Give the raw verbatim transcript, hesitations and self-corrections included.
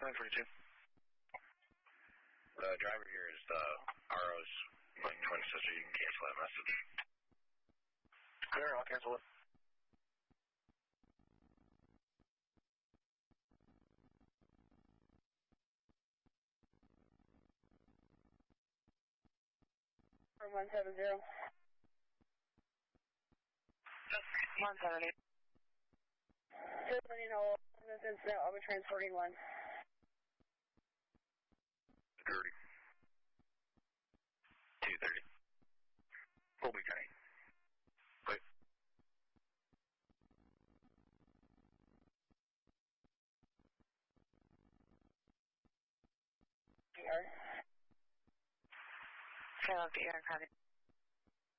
nine forty-two. The driver here is the R O's like twin sister. You can cancel that message. Clear, I'll cancel it. one seven zero. one seventy. Just letting you know, this incident, I'll be transporting one. Thirty. Two thirty. Colby County. Wait. P R. Hello, P R, copy.